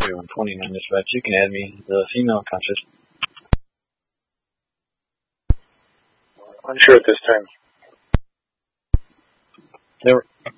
3129 dispatch. You can add me. The female conscious. Unsure at this time. There